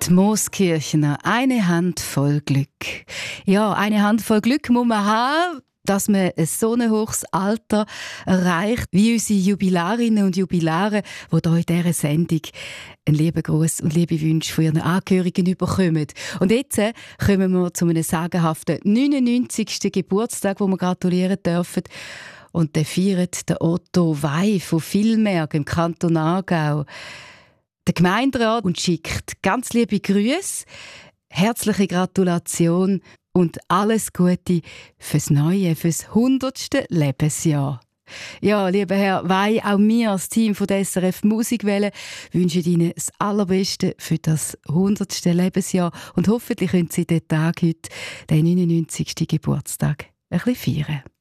Die Mooskirchener, eine Handvoll Glück. Ja, eine Handvoll Glück muss man haben, dass man so ein hohes Alter erreicht, wie unsere Jubilarinnen und Jubilare, die hier in dieser Sendung einen lieben Gruß und liebe Wünsche von ihren Angehörigen bekommen. Und jetzt kommen wir zu einem sagenhaften 99. Geburtstag, wo wir gratulieren dürfen. Und den feiert der Otto Wey von Villmerg im Kanton Aargau. Der Gemeinderat und schickt ganz liebe Grüße, herzliche Gratulation und alles Gute fürs Neue, fürs 100. Lebensjahr. Ja, lieber Herr Wey, auch wir als Team von der SRF Musikwelle wünschen Ihnen das Allerbeste für das 100. Lebensjahr und hoffentlich können Sie den Tag heute, den 99. Geburtstag, ein bisschen feiern.